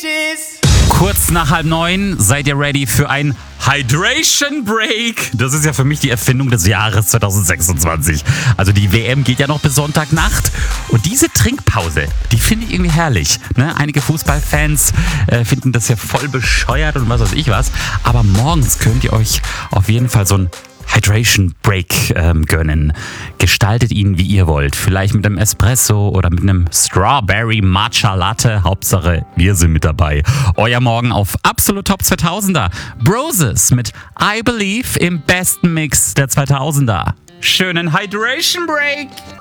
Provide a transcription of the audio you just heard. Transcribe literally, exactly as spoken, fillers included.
bitches. Kurz nach halb neun seid ihr ready für ein Hydration Break. Das ist ja für mich die Erfindung des Jahres zwanzig sechsundzwanzig. Also die W M geht ja noch bis Sonntagnacht. Und diese Trinkpause, die finde ich irgendwie herrlich. Ne? Einige Fußballfans äh, finden das ja voll bescheuert und was weiß ich was. Aber morgens könnt ihr euch auf jeden Fall so ein Hydration Break ähm, gönnen. Gestaltet ihn, wie ihr wollt. Vielleicht mit einem Espresso oder mit einem Strawberry Matcha Latte. Hauptsache, wir sind mit dabei. Euer Morgen auf Absolut Top zweitausender. Broses mit I Believe im besten Mix der zweitausender. Schönen Hydration Break!